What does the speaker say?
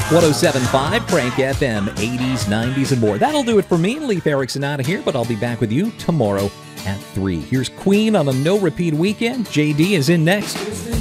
107.5 Frank FM, 80s, 90s, and more. That'll do it for me. Leif Erikson out of here, but I'll be back with you tomorrow at 3. Here's Queen on a no-repeat weekend. JD is in next.